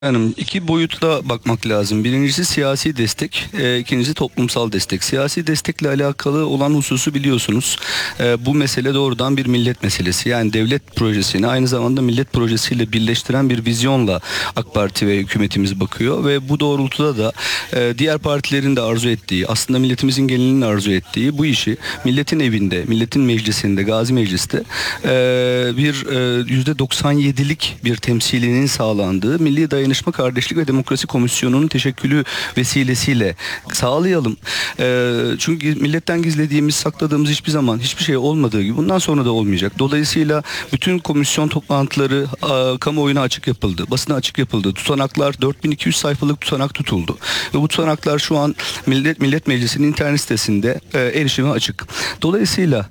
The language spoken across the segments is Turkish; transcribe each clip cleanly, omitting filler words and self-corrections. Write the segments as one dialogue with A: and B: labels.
A: Hanım, iki boyutla bakmak lazım. Birincisi siyasi destek, ikincisi toplumsal destek. Siyasi destekle alakalı olan hususu biliyorsunuz. Bu mesele doğrudan bir millet meselesi. Yani devlet projesini aynı zamanda millet projesiyle birleştiren bir vizyonla AK Parti ve hükümetimiz bakıyor ve bu doğrultuda da diğer partilerin de arzu ettiği, aslında milletimizin genelinin arzu ettiği bu işi milletin evinde, milletin meclisinde, Gazi Meclis'te bir %97'lik bir temsilinin sağlandığı Milli Dayanışma, Kardeşlik ve Demokrasi Komisyonu'nun teşekkülü vesilesiyle sağlayalım. Çünkü milletten gizlediğimiz, sakladığımız hiçbir zaman hiçbir şey olmadığı gibi bundan sonra da olmayacak. Dolayısıyla bütün komisyon toplantıları kamuoyuna açık yapıldı, basına açık yapıldı. Tutanaklar 4200 sayfalık tutanak tutuldu. Ve bu tutanaklar şu an Millet Meclisi'nin internet sitesinde erişime açık. Dolayısıyla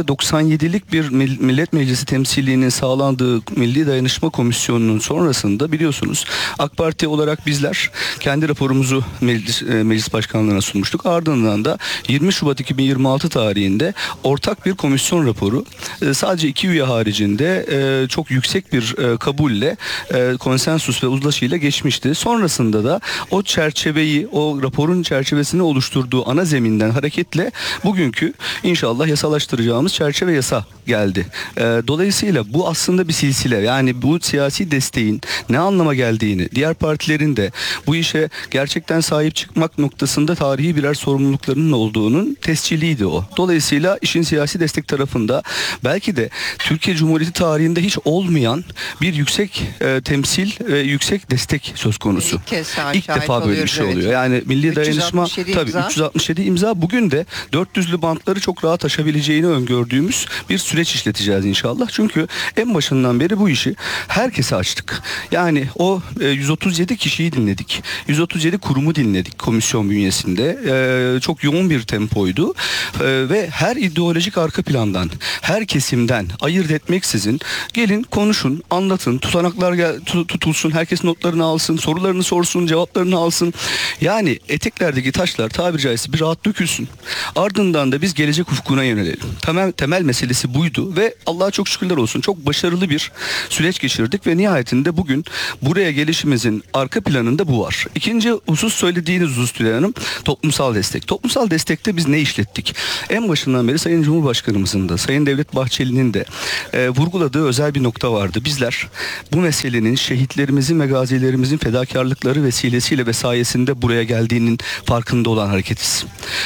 A: %97'lik bir Millet Meclisi temsilliğinin sağlandığı Milli Dayanışma Komisyonu'nun sonrasında biliyorsunuz AK Parti olarak bizler kendi raporumuzu meclis başkanlığına sunmuştuk. Ardından da 20 Şubat 2026 tarihinde ortak bir komisyon raporu sadece 2 üye haricinde çok yüksek bir kabulle konsensus ve uzlaşıyla geçmişti. Sonrasında da o çerçeveyi, o raporun çerçevesini oluşturduğu ana zeminden hareketle bugünkü inşallah yasalaştıracağımız çerçeve yasa geldi. Dolayısıyla bu aslında bir silsile. Yani bu siyasi desteğin ne anlama geldiğini, diğer partilerin de bu işe gerçekten sahip çıkmak noktasında tarihi birer sorumluluklarının olduğunun tesciliydi o. Dolayısıyla işin siyasi destek tarafında belki de Türkiye Cumhuriyeti tarihinde hiç olmayan bir yüksek temsil ve yüksek destek söz konusu. İlk defa böyle bir şey oluyor. Yani Milli Dayanışma tabii 367 imza, bugün de 400'lü bantları çok rahat aşabileceğini öngördüğümüz bir süreç işleteceğiz inşallah. Çünkü en başından beri bu işi herkese açtık. Yani o 137 kişiyi dinledik. 137 kurumu dinledik komisyon bünyesinde. Çok yoğun bir tempoydu. Ve her ideolojik arka plandan, her kesimden ayırt etmeksizin gelin, konuşun, anlatın, tutanaklar tutulsun, herkes notlarını alsın, sorularını sorsun, cevaplarını alsın. Yani eteklerdeki taşlar tabiri caizse bir rahat dökülsün. Ardından da biz gelecek ufkuna yönelelim. Temel meselesi buydu ve Allah'a çok şükürler olsun çok başarılı bir süreç geçirdik ve nihayetinde bugün buraya gelişimizin arka planında bu var. İkinci husus, söylediğiniz husus Tülay Hanım, toplumsal destek. Toplumsal destekte biz ne işlettik? En başından beri Sayın Cumhurbaşkanımızın da, Sayın Devlet Bahçeli'nin de vurguladığı özel bir nokta vardı. Bizler bu meselenin şehitlerimizin ve gazilerimizin fedakarlıkları vesilesiyle ve sayesinde buraya geldiğinin farkında olan hareketiz.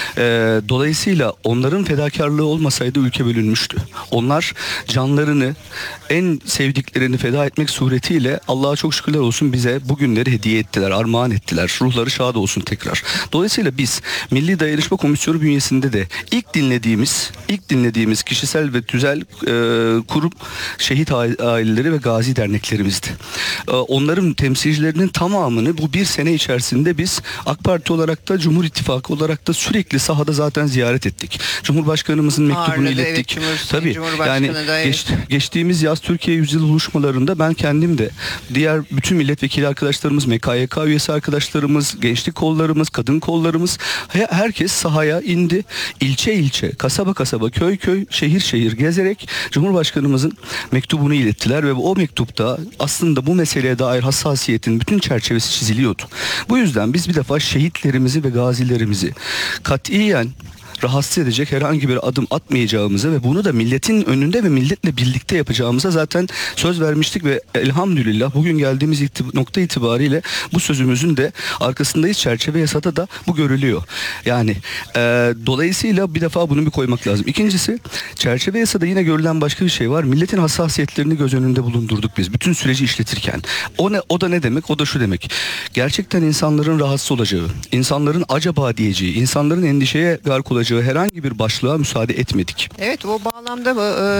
A: Dolayısıyla onların fedakarlığı olmasaydı ülke bölünmüştü. Onlar canlarını, en sevdiklerini feda etmek suretiyle Allah'a çok şükürler olsun bize bugünleri hediye ettiler, armağan ettiler. Ruhları şad olsun tekrar. Dolayısıyla biz Milli Dayanışma Komisyonu bünyesinde de ilk dinlediğimiz kişisel ve tüzel kurum şehit aileleri ve gazi derneklerimizdi. Onların temsilcilerinin tamamını bu bir sene içerisinde biz AK Parti olarak da Cumhur İttifakı olarak da sürekli sahada zaten ziyaret ettik. Cumhurbaşkanımızın mektubunu ilettik.
B: Evet,
A: tabii yani geçtiğimiz yaz Türkiye Yüzyılı buluşmalarında ben kendim de, diğer bütün milletvekili arkadaşlarımız, MKYK üyesi arkadaşlarımız, gençlik kollarımız, kadın kollarımız, herkes sahaya indi. İlçe ilçe, kasaba kasaba, köy köy, şehir şehir gezerek Cumhurbaşkanımızın mektubunu ilettiler ve o mektupta aslında bu meseleye dair hassasiyetin bütün çerçevesi çiziliyordu. Bu yüzden biz bir defa şehitlerimizi ve gazilerimizi katiyen rahatsız edecek herhangi bir adım atmayacağımıza ve bunu da milletin önünde ve milletle birlikte yapacağımıza zaten söz vermiştik ve elhamdülillah bugün geldiğimiz nokta itibariyle bu sözümüzün de arkasındayız. Çerçeve yasada da bu görülüyor. Yani dolayısıyla bir defa bunu bir koymak lazım. İkincisi, çerçeve yasada yine görülen başka bir şey var. Milletin hassasiyetlerini göz önünde bulundurduk biz bütün süreci işletirken. O da ne demek? O da şu demek. Gerçekten insanların rahatsız olacağı, insanların acaba diyeceği, insanların endişeye gark olacağı herhangi bir başlığa müsaade etmedik.
B: Evet, o bağlamda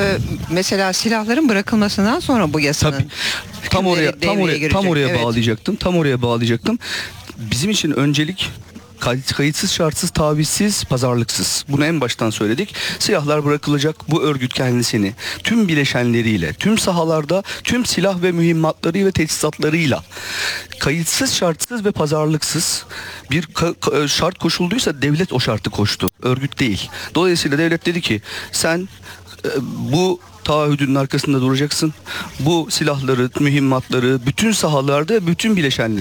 B: mesela silahların bırakılmasından sonra bu yasanın
A: tam oraya
B: evet.
A: bağlayacaktım. Bizim için öncelik kayıtsız, şartsız, tavizsiz, pazarlıksız. Bunu en baştan söyledik. Silahlar bırakılacak. Bu örgüt kendisini tüm bileşenleriyle, tüm sahalarda, tüm silah ve mühimmatları ve teçhizatlarıyla kayıtsız, şartsız ve pazarlıksız bir şart koşulduysa devlet o şartı koştu. Örgüt değil. Dolayısıyla devlet dedi ki sen bu taahhüdünün arkasında duracaksın. Bu silahları, mühimmatları bütün sahalarda, bütün bileşenleri